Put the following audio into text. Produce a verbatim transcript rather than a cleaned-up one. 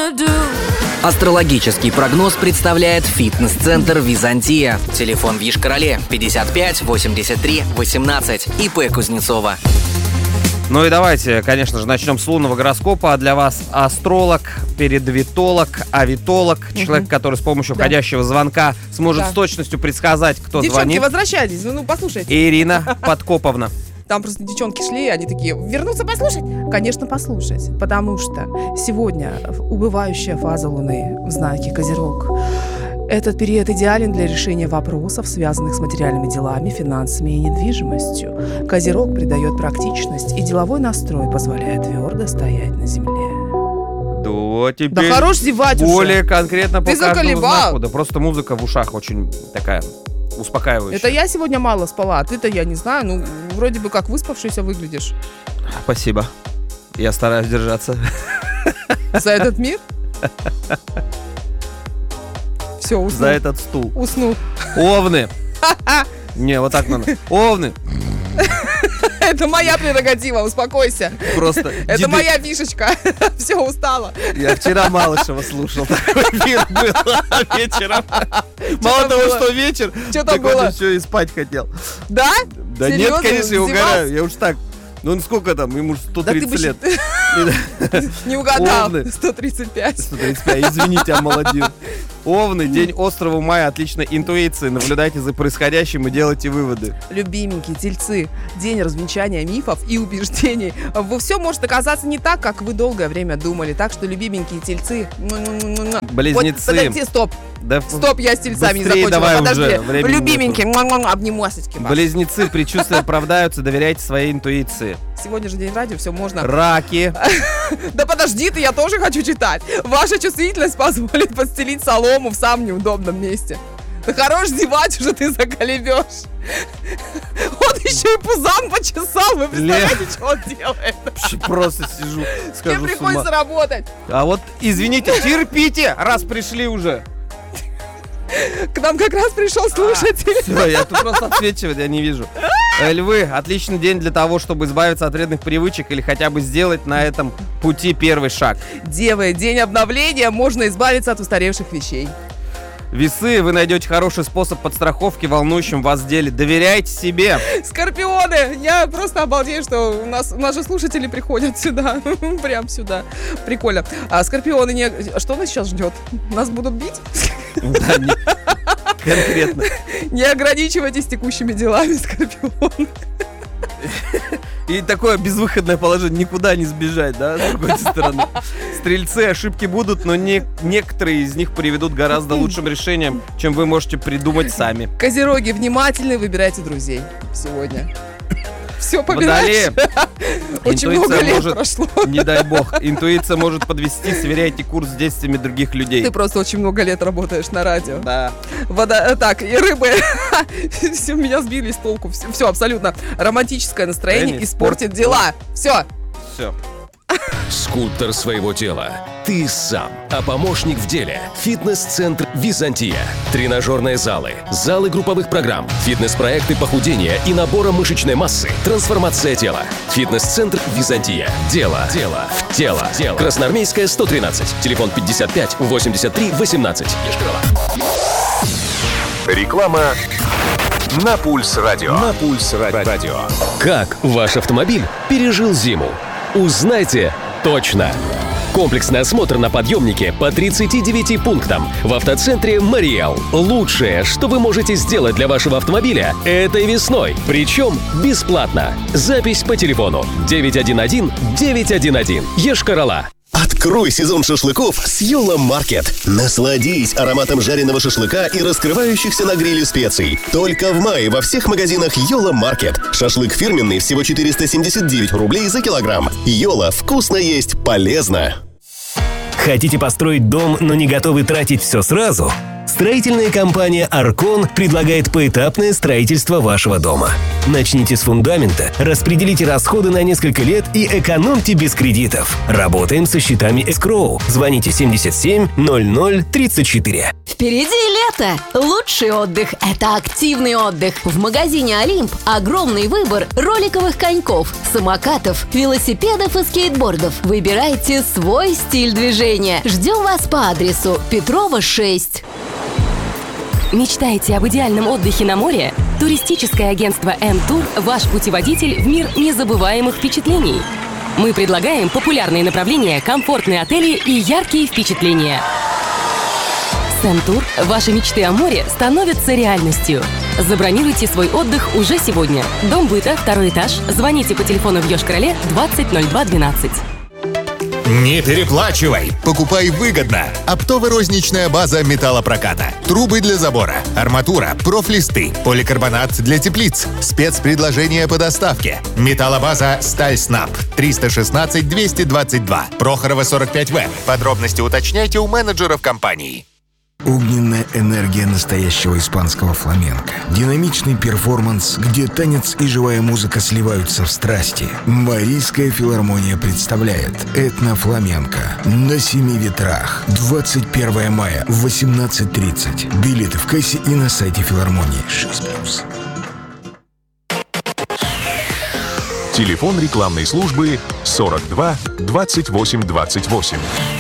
Астрологический прогноз представляет фитнес-центр «Византия». Телефон в Йошкар-Оле пятьдесят пять восемьдесят три восемнадцать. ИП Кузнецова. Ну и давайте, конечно же, начнем с лунного гороскопа. А для вас астролог, передвитолог, авитолог, угу. человек, который с помощью да. входящего звонка сможет да. с точностью предсказать, кто Девчонки, звонит. Девчонки, возвращайтесь, ну послушайте. Ирина Подкоповна. Там просто девчонки шли, они такие: вернуться послушать? Конечно, послушать, потому что сегодня убывающая фаза Луны в знаке Козерог. Этот период идеален для решения вопросов, связанных с материальными делами, финансами и недвижимостью. Козерог придает практичность, и деловой настрой позволяет твердо стоять на земле. Да, теперь да хорош зевать более уже. конкретно по Ты каждому заколебал. знаку. Да просто музыка в ушах очень такая успокаивающая. Это я сегодня мало спала, а ты-то, я не знаю, ну, вроде бы как выспавшийся выглядишь. Спасибо. Я стараюсь держаться. За этот мир? Все, уснул. За этот стул. Уснул. Овны. Не, вот так надо. Овны. Это моя прерогатива, успокойся. Просто. Это деды... моя фишечка. Все, устала. Я вчера Малышева слушал. Такой эфир был вечером. Мало того, что вечер, так он еще и спать хотел. Да? Да нет, конечно, я угораю. Я уж так. Ну, сколько там? Ему сто тридцать лет. Не угадал. сто тридцать пять. сто тридцать пять. Извините, омолодил. Овны, день острого мая, отличной интуиции. Наблюдайте за происходящим и делайте выводы. Любименькие тельцы, день развенчания мифов и убеждений. Все может оказаться не так, как вы долгое время думали. Так что, любименькие тельцы... Близнецы. Вот, подожди, стоп. Да, стоп, я с тельцами не закончила. Давай подожди. Уже, любименькие, обнимасочки. Близнецы, предчувствия оправдаются, доверяйте своей интуиции. Сегодня же день радио, все можно. Раки. Да подожди ты, я тоже хочу читать. Ваша чувствительность позволит подстелить солому в самом неудобном месте. Да хорош зевать уже, ты заколебешь. Он еще и пузан почесал. Вы представляете, Лев. Что он делает? Просто сижу, скажу. Мне приходится работать. А вот, извините, терпите, раз пришли уже. К нам как раз пришел слушатель. А, все, я тут просто отсвечивает, я не вижу. Львы, отличный день для того, чтобы избавиться от вредных привычек или хотя бы сделать на этом пути первый шаг. Девы, день обновления, можно избавиться от устаревших вещей. Весы, вы найдете хороший способ подстраховки в волнующем вас деле. Доверяйте себе. Скорпионы, я просто обалдею, что у нас, у нас же слушатели приходят сюда. Прям сюда. Прикольно. А скорпионы, не... что нас сейчас ждет? Нас будут бить? Да, не... конкретно. Не ограничивайтесь текущими делами, скорпион. И такое безвыходное положение, никуда не сбежать, да, с другой стороны. Стрельцы, ошибки будут, но не, некоторые из них приведут к гораздо лучшим решениям, чем вы можете придумать сами. Козероги, внимательны, выбирайте друзей сегодня. Все, победаешь. Очень много лет может, прошло. Не дай бог. Интуиция может подвести, сверяйте курс с действиями других людей. Ты просто очень много лет работаешь на радио. Да. Вода, так, и рыбы. Все, меня сбили с толку. Все, все абсолютно. Романтическое настроение испортит дела. Все. Все. Скульптор своего тела. Ты сам. А помощник в деле. Фитнес-центр «Византия». Тренажерные залы, залы групповых программ, фитнес-проекты похудения и набора мышечной массы. Трансформация тела. Фитнес-центр «Византия». Дело. Дело. В тело. Тело. Красноармейская, сто тринадцать. Телефон пятьдесят пять восемьдесят три восемнадцать. Йошкар-Ола. Реклама на Пульс Радио. На Пульс Радио. Как ваш автомобиль пережил зиму? Узнайте точно. Комплексный осмотр на подъемнике по тридцати девяти пунктам в автоцентре «Мариэл». Лучшее, что вы можете сделать для вашего автомобиля этой весной. Причем бесплатно. Запись по телефону девять один один девять один один. Йошкар-Ола. Открой сезон шашлыков с Йола Маркет. Насладись ароматом жареного шашлыка и раскрывающихся на гриле специй. Только в мае во всех магазинах Йола Маркет. Шашлык фирменный всего четыреста семьдесят девять рублей за килограмм. Йола, вкусно есть, полезно. Хотите построить дом, но не готовы тратить все сразу? Строительная компания «Аркон» предлагает поэтапное строительство вашего дома. Начните с фундамента, распределите расходы на несколько лет и экономьте без кредитов. Работаем со счетами эскроу. Звоните семьдесят семь ноль ноль тридцать четыре. Впереди лето! Лучший отдых – это активный отдых. В магазине «Олимп» огромный выбор роликовых коньков, самокатов, велосипедов и скейтбордов. Выбирайте свой стиль движения. Ждем вас по адресу Петрова, шесть. Мечтаете об идеальном отдыхе на море? Туристическое агентство «М-Тур» – ваш путеводитель в мир незабываемых впечатлений. Мы предлагаем популярные направления, комфортные отели и яркие впечатления. С «М-Тур» ваши мечты о море становятся реальностью. Забронируйте свой отдых уже сегодня. Дом быта, второй этаж. Звоните по телефону в Йошкар-Оле двадцать ноль два двенадцать. Не переплачивай! Покупай выгодно! Оптово-розничная база металлопроката. Трубы для забора, арматура, профлисты, поликарбонат для теплиц. Спецпредложения по доставке. Металлобаза «Сталь Снаб». триста шестнадцать двести двадцать два. Прохорова, сорок пять вэ. Подробности уточняйте у менеджеров компании. Огненная энергия настоящего испанского фламенко. Динамичный перформанс, где танец и живая музыка сливаются в страсти. Марийская филармония представляет «Этно-фламенко» на семи ветрах. двадцать первого мая в восемнадцать тридцать. Билеты в кассе и на сайте филармонии. шесть плюс. Телефон рекламной службы сорок два двадцать восемь двадцать восемь.